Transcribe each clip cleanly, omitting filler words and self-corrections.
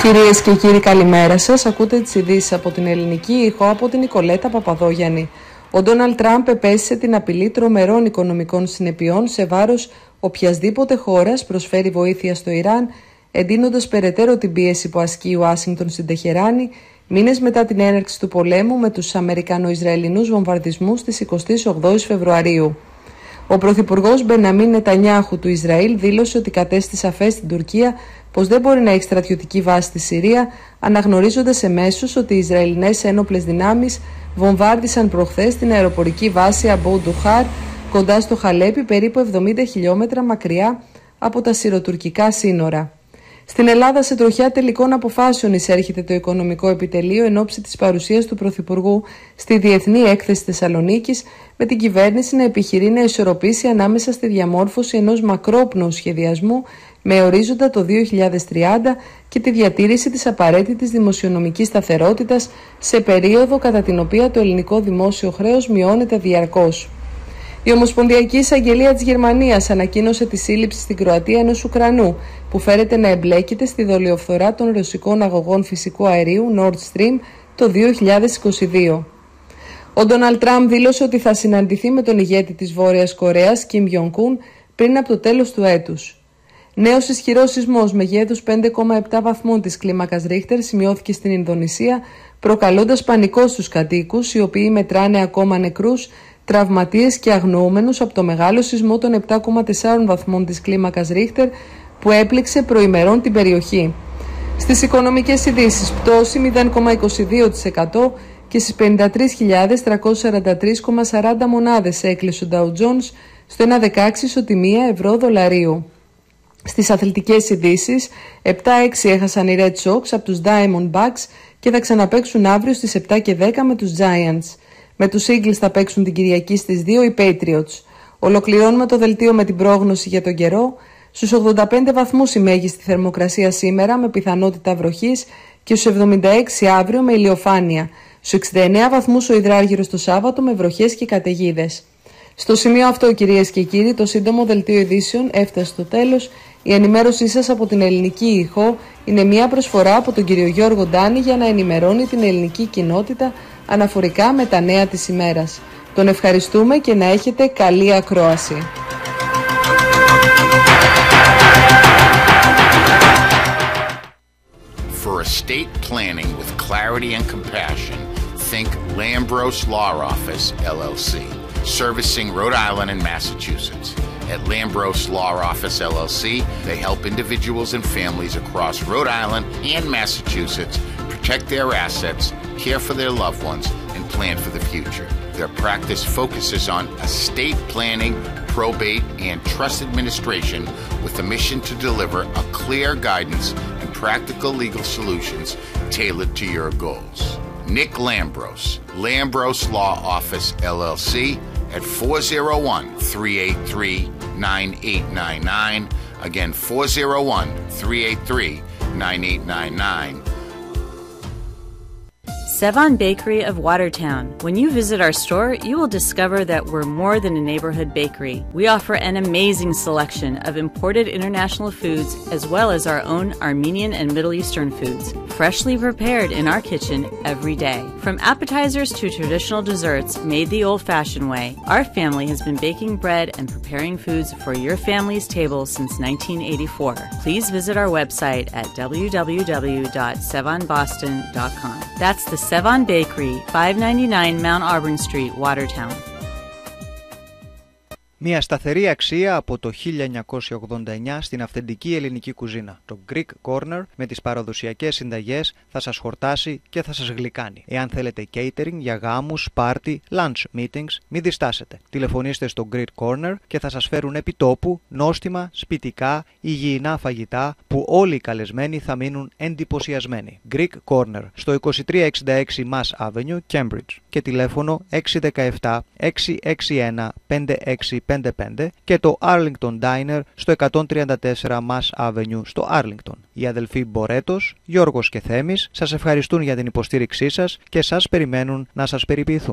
Κυρίες και κύριοι, καλημέρα σας. Ακούτε τις ειδήσεις από την Ελληνική Ήχο από την Νικολέτα Παπαδόγιαννη. Ο Ντόναλντ Τραμπ επέσησε την απειλή τρομερών οικονομικών συνεπειών σε βάρος οποιασδήποτε χώρας προσφέρει βοήθεια στο Ιράν, εντείνοντας περαιτέρω την πίεση που ασκεί η Ουάσιγκτον στην Τεχεράνη, μήνες μετά την έναρξη του πολέμου με τους Αμερικανο-Ισραηλινούς βομβαρδισμούς της 28 Φεβρουαρίου. Ο πρωθυπουργός Μπεναμίν Νετανιάχου του Ισραήλ δήλωσε ότι κατέστη σαφές στην Τουρκία πως δεν μπορεί να έχει στρατιωτική βάση στη Συρία, αναγνωρίζοντας εμέσως ότι οι Ισραηλινές ένοπλες δυνάμεις βομβάρδισαν προχθές την αεροπορική βάση Αμπού Ντουχάρ κοντά στο Χαλέπι, περίπου 70 χιλιόμετρα μακριά από τα συροτουρκικά σύνορα. Στην Ελλάδα, σε τροχιά τελικών αποφάσεων εισέρχεται το Οικονομικό Επιτελείο εν ώψη της παρουσίας του Πρωθυπουργού στη Διεθνή Έκθεση Θεσσαλονίκης, με την κυβέρνηση να επιχειρεί να ισορροπήσει ανάμεσα στη διαμόρφωση ενός μακρόπνοου σχεδιασμού με ορίζοντα το 2030 και τη διατήρηση της απαραίτητης δημοσιονομικής σταθερότητας σε περίοδο κατά την οποία το ελληνικό δημόσιο χρέος μειώνεται διαρκώς. Η Ομοσπονδιακή Εισαγγελία της Γερμανίας ανακοίνωσε τη σύλληψη στην Κροατία ενός Ουκρανού που φέρεται να εμπλέκεται στη δολιοφθορά των ρωσικών αγωγών φυσικού αερίου Nord Stream το 2022. Ο Ντόναλντ Τραμπ δήλωσε ότι θα συναντηθεί με τον ηγέτη της Βόρειας Κορέας, Κιμ Γιονγκ-ουν, πριν από το τέλος του έτους. Νέος ισχυρός σεισμός μεγέθους 5,7 βαθμών της κλίμακας Ρίχτερ σημειώθηκε στην Ινδονησία, προκαλώντας πανικό στους κατοίκους, οι οποίοι μετράνε ακόμα νεκρούς, τραυματίες και αγνοούμενους από το μεγάλο σεισμό των 7,4 βαθμών της κλίμακας Ρίχτερ που έπληξε προημερών την περιοχή. Στις οικονομικές ειδήσεις, πτώση 0,22% και στις 53.343,40 μονάδες έκλεισε ο Dow Jones στο 1,16 ισοτιμία ευρώ-δολαρίου. Στις αθλητικές ειδήσεις, 7-6 έχασαν οι Red Sox από τους Diamondbacks και θα ξαναπαίξουν αύριο στις 7 και 10 με τους Giants. Με τους Eagles θα παίξουν την Κυριακή στις 2 οι Patriots. Ολοκληρώνουμε το δελτίο με την πρόγνωση για τον καιρό. Στους 85 βαθμούς η μέγιστη θερμοκρασία σήμερα με πιθανότητα βροχής και στους 76 αύριο με ηλιοφάνεια. Στους 69 βαθμούς ο υδράργυρος το Σάββατο με βροχές και καταιγίδες. Στο σημείο αυτό, κυρίες και κύριοι, το σύντομο δελτίο ειδήσεων έφτασε στο τέλος. Η ενημέρωσή σας από την Ελληνική Ήχο είναι μια προσφορά από τον κύριο Γιώργο Ντάνη για να ενημερώνει την ελληνική κοινότητα αναφορικά με τα νέα της ημέρας. Τον ευχαριστούμε και να έχετε καλή ακρόαση. For estate planning with clarity and compassion, think Lambros Law Office, LLC, servicing Rhode Island and Massachusetts. At Lambros Law Office, LLC, they help individuals and families across Rhode Island and Massachusetts protect their assets, care for their loved ones, and plan for the future. Their practice focuses on estate planning, probate, and trust administration with a mission to deliver a clear guidance and practical legal solutions tailored to your goals. Nick Lambros, Lambros Law Office, LLC, at 401-383-9899. Again, 401-383-9899. Sevan Bakery of Watertown. When you visit our store, you will discover that we're more than a neighborhood bakery. We offer an amazing selection of imported international foods as well as our own Armenian and Middle Eastern foods, freshly prepared in our kitchen every day. From appetizers to traditional desserts made the old-fashioned way, our family has been baking bread and preparing foods for your family's table since 1984. Please visit our website at www.sevanboston.com. That's the Sevan Bakery, 599 Mount Auburn Street, Watertown. Μια σταθερή αξία από το 1989 στην αυθεντική ελληνική κουζίνα. Το Greek Corner με τις παραδοσιακές συνταγές θα σας χορτάσει και θα σας γλυκάνει. Εάν θέλετε catering για γάμους, πάρτι, lunch meetings, μην διστάσετε. Τηλεφωνήστε στο Greek Corner και θα σας φέρουν επί τόπου νόστιμα, σπιτικά, υγιεινά φαγητά που όλοι οι καλεσμένοι θα μείνουν εντυπωσιασμένοι. Greek Corner στο 2366 Mass Avenue, Cambridge και τηλέφωνο 617 661 5655 και το Arlington Diner στο 134 Mass Avenue στο Arlington. Οι αδελφοί Μπορέτος, Γιώργος και Θέμης σας ευχαριστούν για την υποστήριξή σας και σας περιμένουν να σας περιποιηθούν.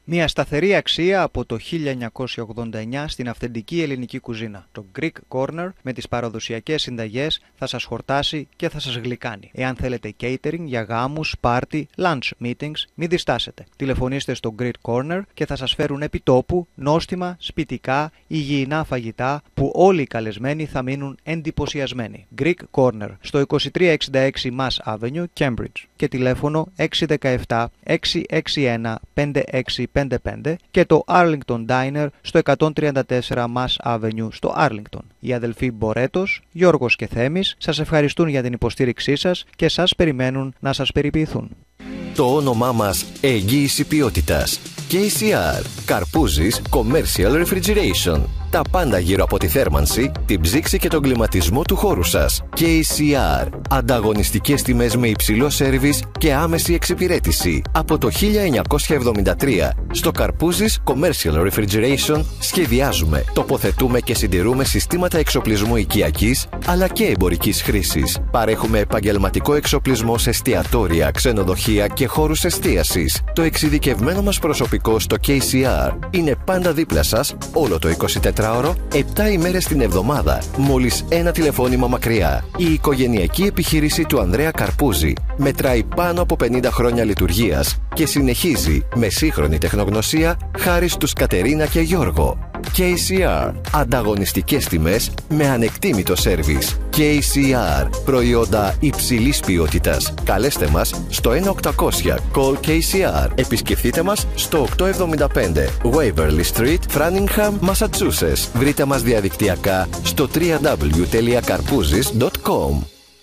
Μια σταθερή αξία από το 1989 στην αυθεντική ελληνική κουζίνα. Το Greek Corner με τις παραδοσιακές συνταγές θα σας χορτάσει και θα σας γλυκάνει. Εάν θέλετε catering για γάμους, party, lunch meetings, μην διστάσετε. Τηλεφωνήστε στο Greek Corner και θα σας φέρουν επί τόπου νόστιμα, σπιτικά, υγιεινά φαγητά που όλοι οι καλεσμένοι θα μείνουν εντυπωσιασμένοι. Greek Corner στο 2366 Mass Avenue, Cambridge και τηλέφωνο 617 661 5655 και το Arlington Diner στο 134 Mass Avenue στο Arlington. Οι αδελφοί Μπορέτος, Γιώργος και Θέμης σας ευχαριστούν για την υποστήριξή σας και σας περιμένουν να σας περιποιηθούν. Το όνομά μας εγγύηση ποιότητας. KCR. Καρπούζης Commercial Refrigeration. Τα πάντα γύρω από τη θέρμανση, την ψήξη και τον κλιματισμό του χώρου σας. KCR. Ανταγωνιστικές τιμές με υψηλό σέρβις και άμεση εξυπηρέτηση. Από το 1973 στο Καρπούζης Commercial Refrigeration σχεδιάζουμε, τοποθετούμε και συντηρούμε συστήματα εξοπλισμού οικιακής αλλά και εμπορικής χρήσης. Παρέχουμε επαγγελματικό εξοπλισμό σε εστιατόρια, ξενοδοχεία και χώρους εστίασης. Το εξειδικευμένο μας προσωπικό στο KCR είναι πάντα δίπλα σας όλο το 24ωρο, 7 ημέρες την εβδομάδα, μόλις ένα τηλεφώνημα μακριά. Η οικογενειακή επιχείρηση του Ανδρέα Καρπούζη μετράει πάνω από 50 χρόνια λειτουργίας και συνεχίζει με σύγχρονη τεχνογνωσία χάρη στους Κατερίνα και Γιώργο. KCR. Ανταγωνιστικές τιμές με ανεκτήμητο σέρβις. KCR. Προϊόντα υψηλής ποιότητας. Καλέστε μας στο 1-800 Call KCR. Επισκεφτείτε μας στο 875 Waverly Street, Framingham, Massachusetts. Βρείτε μας διαδικτυακά στο www.karpouzis.com.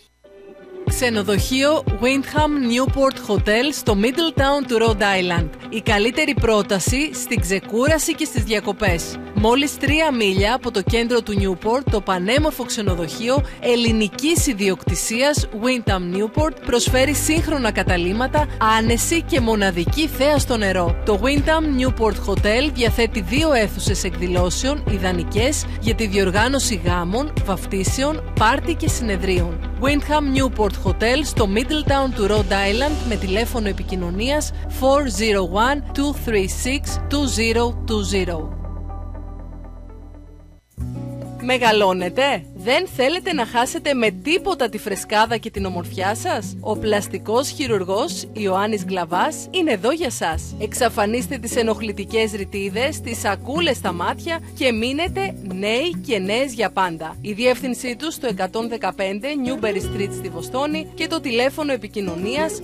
Ξενοδοχείο Windham Newport Hotel στο Middletown του Rhode Island. Η καλύτερη πρόταση στην ξεκούραση και στις διακοπές. Μόλις 3 μίλια από το κέντρο του Newport, το πανέμορφο ξενοδοχείο ελληνικής ιδιοκτησίας Windham Newport προσφέρει σύγχρονα καταλύματα, άνεση και μοναδική θέα στο νερό. Το Windham Newport Hotel διαθέτει 2 αίθουσες εκδηλώσεων ιδανικές για τη διοργάνωση γάμων, βαφτίσεων, πάρτι και συνεδρίων. Windham Newport Hotel στο Middletown του Rhode Island με τηλέφωνο επικοινωνίας 401-236-2020. Μεγαλώνετε? Δεν θέλετε να χάσετε με τίποτα τη φρεσκάδα και την ομορφιά σας? Ο πλαστικός χειρουργός Ιωάννης Γκλαβάς είναι εδώ για σας. Εξαφανίστε τις ενοχλητικές ρητίδες, τις σακούλες στα μάτια και μείνετε νέοι και νέες για πάντα. Η διεύθυνσή τους στο 115 Newberry Street στη Βοστόνη και το τηλέφωνο επικοινωνίας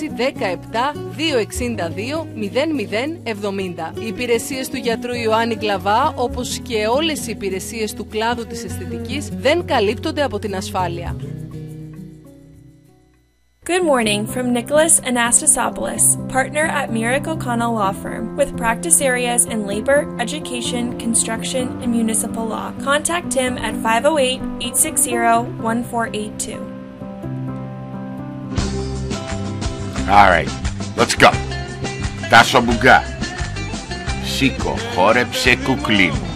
617-262-0070. Οι υπηρεσίες του γιατρού Ιωάννη Γκλαβά, όπως και όλες οι υπηρεσίες του κλάδου της αισθητικής, δεν καλύπτονται από την ασφάλεια. Good morning from Nicholas Anastasopoulos, partner at Merrick O'Connell Law Firm, with practice areas in labor, education, construction, and municipal law. Contact him at 508-860-1482. All right, let's go. Τάσο Μπουγκά. Σήκω, χόρεψε κουκλί μου.